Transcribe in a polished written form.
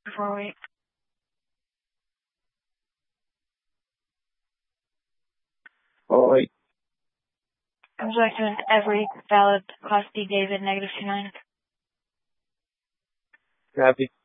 before we... Alright. Would you like to enter every valid Class D David -29? Copy.